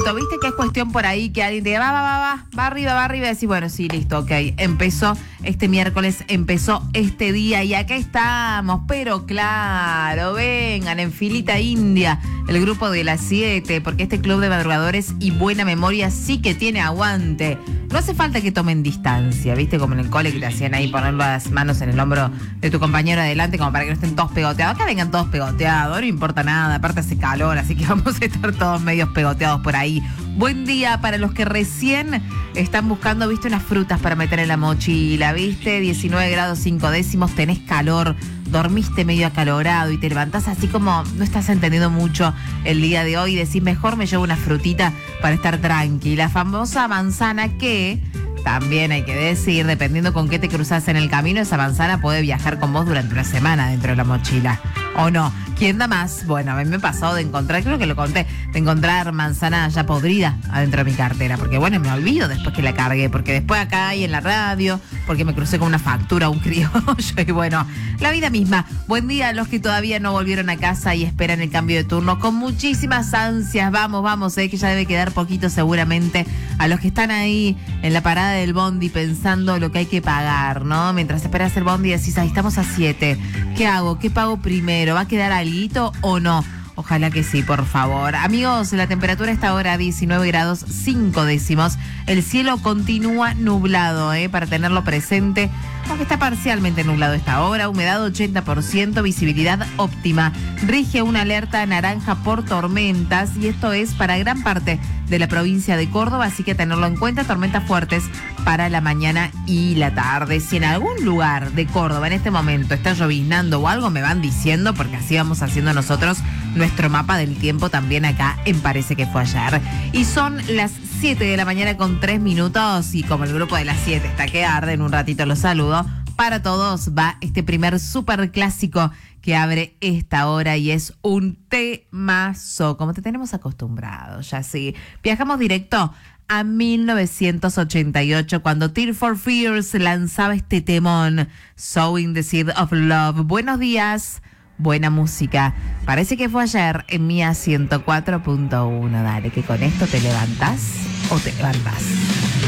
momento, viste que es cuestión por ahí que alguien te diga, va arriba, y decís, bueno, sí, listo, ok, empezó este miércoles, empezó este día y acá estamos, pero claro, vengan en filita india, el grupo de las 7, porque este club de madrugadores y buena memoria sí que tiene aguante. No hace falta que tomen distancia, viste, como en el cole que te hacían ahí poner las manos en el hombro de tu compañero adelante como para que no estén todos pegoteados. Acá vengan todos pegoteados, no importa nada, aparte hace calor, así que vamos a estar todos medios pegoteados por ahí. Buen día para los que recién están buscando, viste, unas frutas para meter en la mochila, viste, 19 grados 5 décimos, tenés calor, dormiste medio acalorado y te levantás así como no estás entendiendo mucho el día de hoy y decís, mejor me llevo una frutita para estar tranquila. La famosa manzana que, también hay que decir, dependiendo con qué te cruzas en el camino, esa manzana puede viajar con vos durante una semana dentro de la mochila. ¿O no? ¿Quién da más? Bueno, a mí me ha pasado de encontrar, creo que lo conté, de encontrar manzana ya podrida adentro de mi cartera. Porque bueno, me olvido después que la cargué, porque después acá hay en la radio, porque me crucé con una factura, un criollo, y bueno, la vida misma. Buen día a los que todavía no volvieron a casa y esperan el cambio de turno con muchísimas ansias. Vamos, que ya debe quedar poquito seguramente. A los que están ahí en la parada del bondi pensando lo que hay que pagar, ¿no? Mientras esperas el bondi decís, ahí estamos a 7. ¿Qué hago? ¿Qué pago primero? ¿Va a quedar alguito o no? Ojalá que sí, por favor. Amigos, la temperatura está ahora a 19 grados 5 décimos. El cielo continúa nublado, para tenerlo presente, aunque está parcialmente nublado esta hora. Humedad 80%, visibilidad óptima. Rige una alerta naranja por tormentas y esto es para gran parte de la provincia de Córdoba, así que tenerlo en cuenta, tormentas fuertes para la mañana y la tarde. Si en algún lugar de Córdoba en este momento está lloviznando o algo, me van diciendo, porque así vamos haciendo nosotros nuestro mapa del tiempo también acá en Parece que fue ayer. Y son las 7 de la mañana con 3 minutos y como el grupo de las 7 está que arde, en un ratito los saludo. Para todos va este primer super clásico que abre esta hora y es un temazo, como te tenemos acostumbrados, ya sí. Viajamos directo a 1988, cuando Tears for Fears lanzaba este temón, Sowing the Seed of Love. Buenos días, buena música. Parece que fue ayer en Mía 104.1. Dale, que con esto te levantás o te levantás.